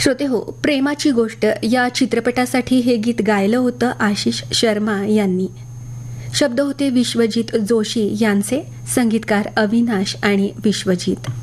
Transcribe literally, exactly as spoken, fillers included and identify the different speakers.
Speaker 1: श्रोते हो, प्रेमाची गोष्ट या चित्रपटासाठी हे गीत गायलं होतं आशिष शर्मा यांनी. शब्द होते विश्वजित जोशी यांचे, संगीतकार अविनाश आणि विश्वजित.